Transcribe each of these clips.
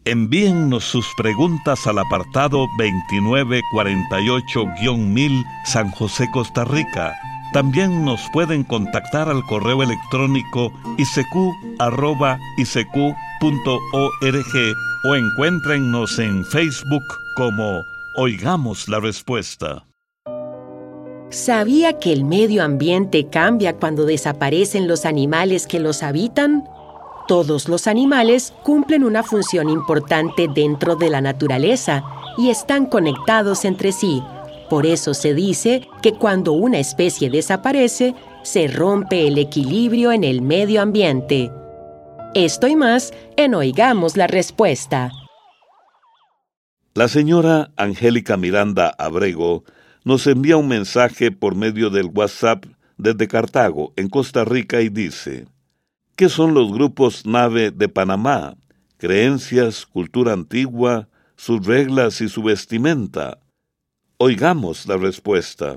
Envíennos sus preguntas al apartado 2948-1000 San José, Costa Rica. También nos pueden contactar al correo electrónico isq@isq.org o encuéntrennos en Facebook como Oigamos la Respuesta. ¿Sabía que el medio ambiente cambia cuando desaparecen los animales que los habitan? Todos los animales cumplen una función importante dentro de la naturaleza y están conectados entre sí. Por eso se dice que cuando una especie desaparece, se rompe el equilibrio en el medio ambiente. Esto y más en Oigamos la Respuesta. La señora Angélica Miranda Abrego nos envía un mensaje por medio del WhatsApp desde Cartago, en Costa Rica, y dice: ¿qué son los grupos Nave de Panamá? Creencias, cultura antigua, sus reglas y su vestimenta. Oigamos la respuesta.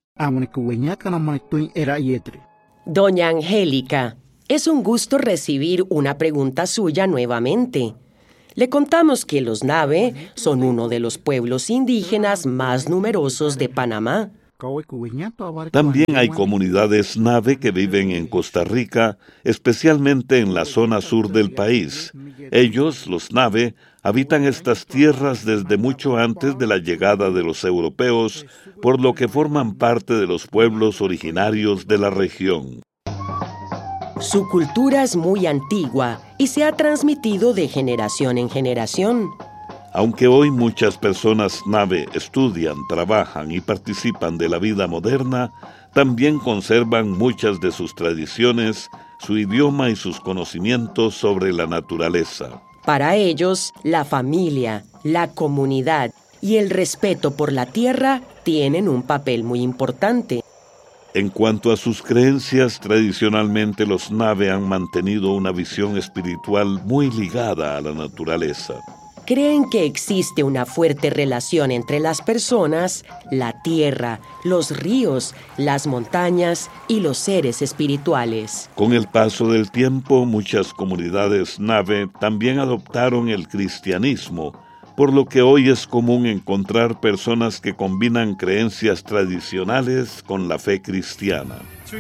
Doña Angélica, es un gusto recibir una pregunta suya nuevamente. Le contamos que los Nave son uno de los pueblos indígenas más numerosos de Panamá. También hay comunidades Nave que viven en Costa Rica, especialmente en la zona sur del país. Ellos, los Nave, habitan estas tierras desde mucho antes de la llegada de los europeos, por lo que forman parte de los pueblos originarios de la región. Su cultura es muy antigua y se ha transmitido de generación en generación. Aunque hoy muchas personas Nave estudian, trabajan y participan de la vida moderna, también conservan muchas de sus tradiciones, su idioma y sus conocimientos sobre la naturaleza. Para ellos, la familia, la comunidad y el respeto por la tierra tienen un papel muy importante. En cuanto a sus creencias, tradicionalmente los Nave han mantenido una visión espiritual muy ligada a la naturaleza. Creen que existe una fuerte relación entre las personas, la tierra, los ríos, las montañas y los seres espirituales. Con el paso del tiempo, muchas comunidades Nave también adoptaron el cristianismo, por lo que hoy es común encontrar personas que combinan creencias tradicionales con la fe cristiana.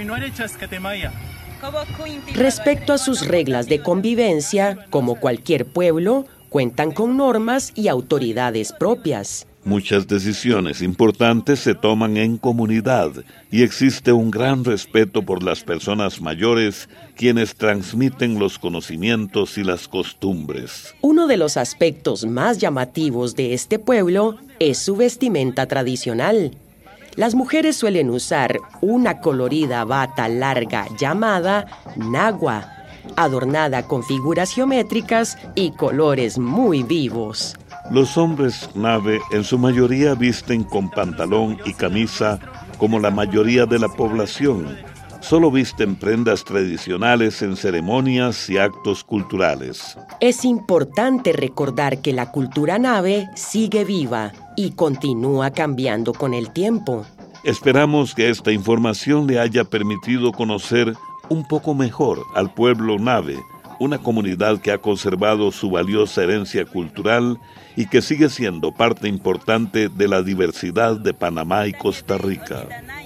Respecto a sus reglas de convivencia, como cualquier pueblo, cuentan con normas y autoridades propias. Muchas decisiones importantes se toman en comunidad y existe un gran respeto por las personas mayores, quienes transmiten los conocimientos y las costumbres. Uno de los aspectos más llamativos de este pueblo es su vestimenta tradicional. Las mujeres suelen usar una colorida bata larga llamada nagua, adornada con figuras geométricas y colores muy vivos. Los hombres Nave en su mayoría visten con pantalón y camisa como la mayoría de la población. Solo visten prendas tradicionales en ceremonias y actos culturales. Es importante recordar que la cultura Nave sigue viva y continúa cambiando con el tiempo. Esperamos que esta información le haya permitido conocer un poco mejor al pueblo Nave, una comunidad que ha conservado su valiosa herencia cultural y que sigue siendo parte importante de la diversidad de Panamá y Costa Rica.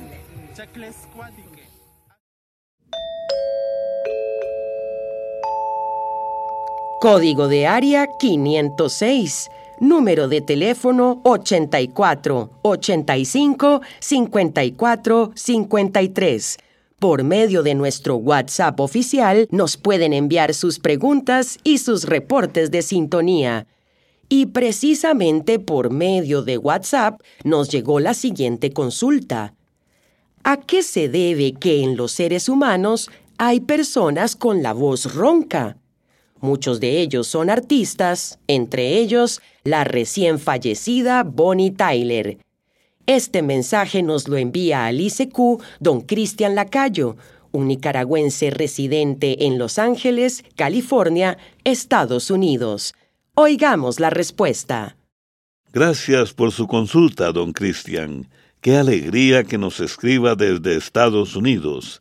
Código de área 506, número de teléfono 84 85 54 53. Por medio de nuestro WhatsApp oficial nos pueden enviar sus preguntas y sus reportes de sintonía. Y precisamente por medio de WhatsApp nos llegó la siguiente consulta. ¿A qué se debe que en los seres humanos hay personas con la voz ronca? Muchos de ellos son artistas, entre ellos la recién fallecida Bonnie Tyler. Este mensaje nos lo envía al ICQ don Cristian Lacayo, un nicaragüense residente en Los Ángeles, California, Estados Unidos. Oigamos la respuesta. Gracias por su consulta, don Cristian. Qué alegría que nos escriba desde Estados Unidos.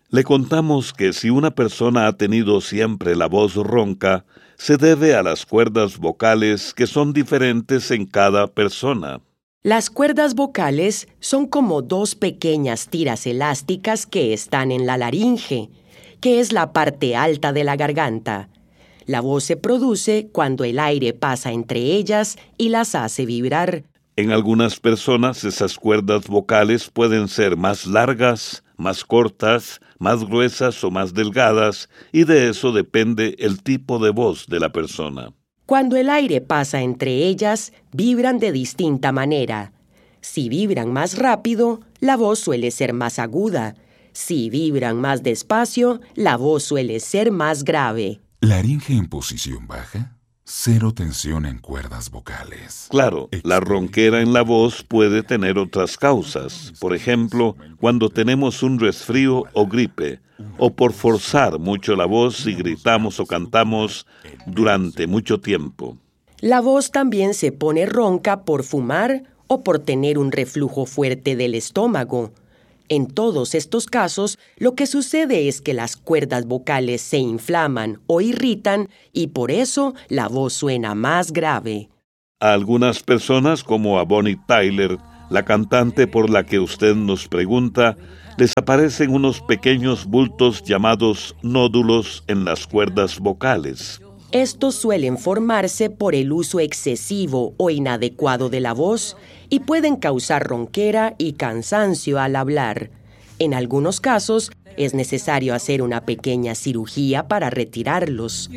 Le contamos que si una persona ha tenido siempre la voz ronca, se debe a las cuerdas vocales que son diferentes en cada persona. Las cuerdas vocales son como dos pequeñas tiras elásticas que están en la laringe, que es la parte alta de la garganta. La voz se produce cuando el aire pasa entre ellas y las hace vibrar. En algunas personas esas cuerdas vocales pueden ser más largas, más cortas, más gruesas o más delgadas, y de eso depende el tipo de voz de la persona. Cuando el aire pasa entre ellas, vibran de distinta manera. Si vibran más rápido, la voz suele ser más aguda. Si vibran más despacio, la voz suele ser más grave. Laringe en posición baja, cero tensión en cuerdas vocales. Claro, la ronquera en la voz puede tener otras causas. Por ejemplo, cuando tenemos un resfrío o gripe, o por forzar mucho la voz y gritamos o cantamos durante mucho tiempo. La voz también se pone ronca por fumar o por tener un reflujo fuerte del estómago. En todos estos casos, lo que sucede es que las cuerdas vocales se inflaman o irritan y por eso la voz suena más grave. A algunas personas, como a Bonnie Tyler, la cantante por la que usted nos pregunta, les aparecen unos pequeños bultos llamados nódulos en las cuerdas vocales. Estos suelen formarse por el uso excesivo o inadecuado de la voz y pueden causar ronquera y cansancio al hablar. En algunos casos, es necesario hacer una pequeña cirugía para retirarlos.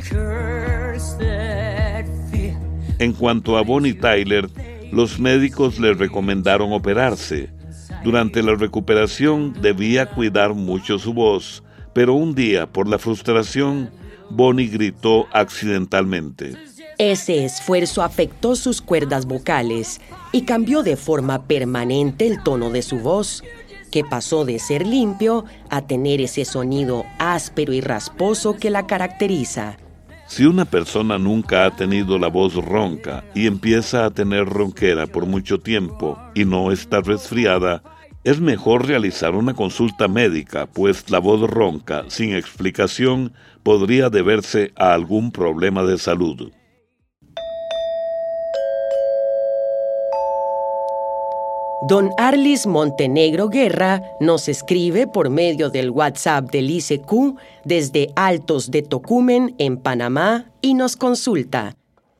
En cuanto a Bonnie Tyler, los médicos le recomendaron operarse. Durante la recuperación debía cuidar mucho su voz, pero un día, por la frustración, Bonnie gritó accidentalmente. Ese esfuerzo afectó sus cuerdas vocales y cambió de forma permanente el tono de su voz, que pasó de ser limpio a tener ese sonido áspero y rasposo que la caracteriza. Si una persona nunca ha tenido la voz ronca y empieza a tener ronquera por mucho tiempo y no está resfriada, es mejor realizar una consulta médica, pues la voz ronca, sin explicación, podría deberse a algún problema de salud. Don Arlis Montenegro Guerra nos escribe por medio del WhatsApp del ICQ desde Altos de Tocumen, en Panamá, y nos consulta.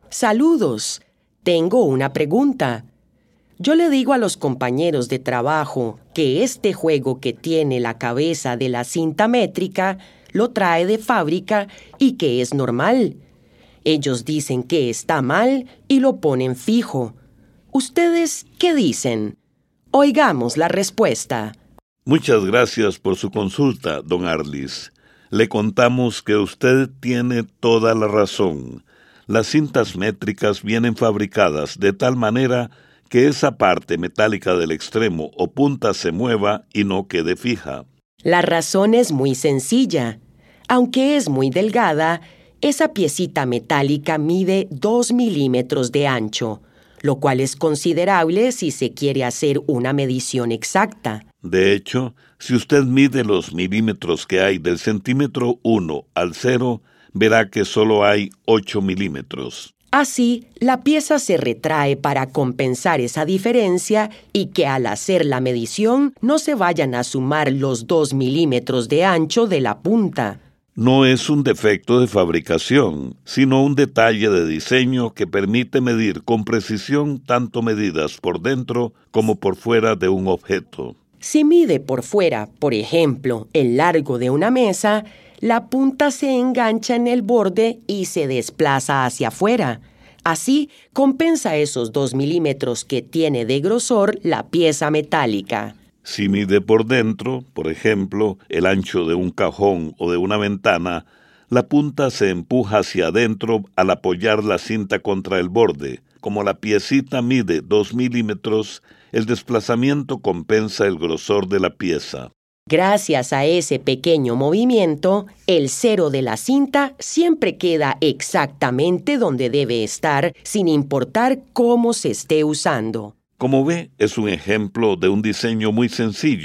Saludos, tengo una pregunta. Yo le digo a los compañeros de trabajo que este juego que tiene la cabeza de la cinta métrica lo trae de fábrica y que es normal. Ellos dicen que está mal y lo ponen fijo. ¿Ustedes qué dicen? Oigamos la respuesta. Muchas gracias por su consulta, don Arlis. Le contamos que usted tiene toda la razón. Las cintas métricas vienen fabricadas de tal manera que esa parte metálica del extremo o punta se mueva y no quede fija. La razón es muy sencilla. Aunque es muy delgada, esa piecita metálica mide 2 milímetros de ancho, lo cual es considerable si se quiere hacer una medición exacta. De hecho, si usted mide los milímetros que hay del centímetro 1 al 0, verá que solo hay 8 milímetros. Así, la pieza se retrae para compensar esa diferencia y que al hacer la medición no se vayan a sumar los 2 milímetros de ancho de la punta. No es un defecto de fabricación, sino un detalle de diseño que permite medir con precisión tanto medidas por dentro como por fuera de un objeto. Si mide por fuera, por ejemplo, el largo de una mesa, la punta se engancha en el borde y se desplaza hacia afuera. Así, compensa esos 2 milímetros que tiene de grosor la pieza metálica. Si mide por dentro, por ejemplo, el ancho de un cajón o de una ventana, la punta se empuja hacia adentro al apoyar la cinta contra el borde. Como la piecita mide 2 milímetros, el desplazamiento compensa el grosor de la pieza. Gracias a ese pequeño movimiento, el cero de la cinta siempre queda exactamente donde debe estar, sin importar cómo se esté usando. Como ve, es un ejemplo de un diseño muy sencillo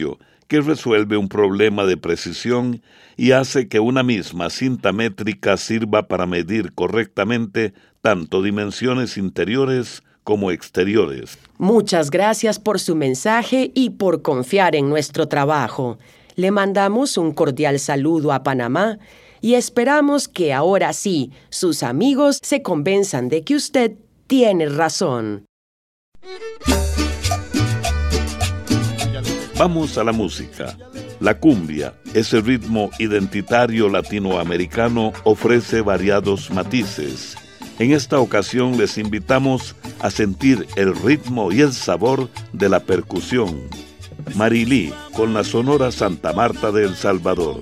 que resuelve un problema de precisión y hace que una misma cinta métrica sirva para medir correctamente tanto dimensiones interiores como exteriores. Muchas gracias por su mensaje y por confiar en nuestro trabajo. Le mandamos un cordial saludo a Panamá y esperamos que ahora sí sus amigos se convenzan de que usted tiene razón. Vamos a la música. La cumbia, ese ritmo identitario latinoamericano, ofrece variados matices. En esta ocasión les invitamos a sentir el ritmo y el sabor de la percusión. Marilí, con la Sonora Santa Marta de El Salvador.